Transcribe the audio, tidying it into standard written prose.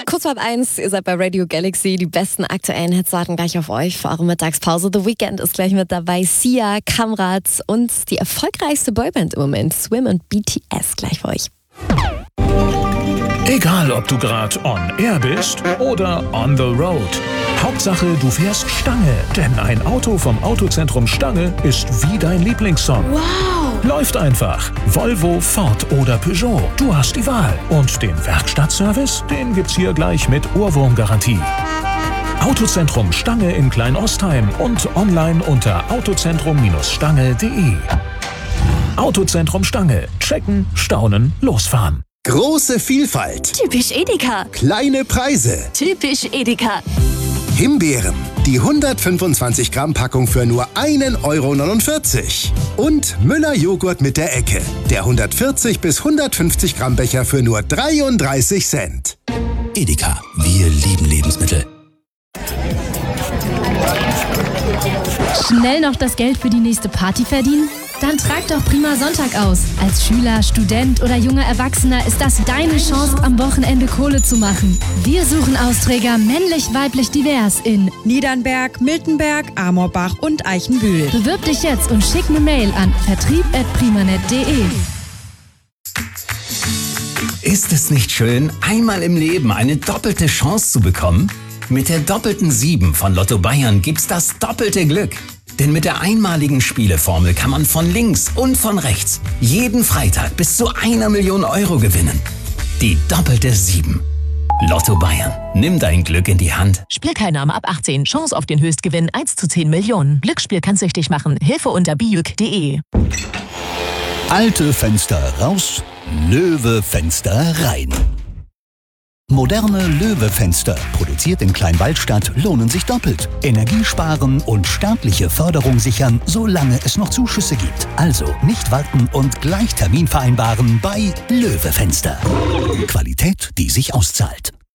Kurz vor 1, ihr seid bei Radio Galaxy. Die besten aktuellen Hits warten gleich auf euch für eure Mittagspause. The Weeknd ist gleich mit dabei, Sia, Kamrat und die erfolgreichste Boyband im Moment, Swim und BTS, gleich für euch. Egal, ob du gerade on air bist oder on the road. Hauptsache, du fährst Stange. Denn ein Auto vom Autozentrum Stange ist wie dein Lieblingssong. Wow! Läuft einfach. Volvo, Ford oder Peugeot. Du hast die Wahl. Und den Werkstattservice, den gibt's hier gleich mit Ohrwurmgarantie. Autozentrum Stange in Kleinostheim und online unter autozentrum-stange.de. Autozentrum Stange. Checken, staunen, losfahren. Große Vielfalt. Typisch Edeka. Kleine Preise. Typisch Edeka. Himbeeren. Die 125 Gramm Packung für nur 1,49 €. Und Müller Joghurt mit der Ecke. Der 140 bis 150 Gramm Becher für nur 33 Cent. Edeka. Wir lieben Lebensmittel. Schnell noch das Geld für die nächste Party verdienen? Dann trag doch Prima Sonntag aus. Als Schüler, Student oder junger Erwachsener ist das deine Chance, am Wochenende Kohle zu machen. Wir suchen Austräger männlich, weiblich, divers in Niedernberg, Miltenberg, Amorbach und Eichenbühl. Bewirb dich jetzt und schick eine Mail an vertrieb@primanet.de. Ist es nicht schön, einmal im Leben eine doppelte Chance zu bekommen? Mit der doppelten 7 von Lotto Bayern gibt's das doppelte Glück. Denn mit der einmaligen Spieleformel kann man von links und von rechts jeden Freitag bis zu 1 Million € gewinnen. Die doppelte 7. Lotto Bayern. Nimm dein Glück in die Hand. Spielteilnahme ab 18. Chance auf den Höchstgewinn 1:10 Millionen. Glücksspiel kann süchtig machen. Hilfe unter biüg.de. Alte Fenster raus, Löwe-Fenster rein. Moderne Löwe-Fenster, produziert in Kleinwaldstadt, lohnen sich doppelt. Energie sparen und staatliche Förderung sichern, solange es noch Zuschüsse gibt. Also nicht warten und gleich Termin vereinbaren bei Löwe-Fenster. Qualität, die sich auszahlt.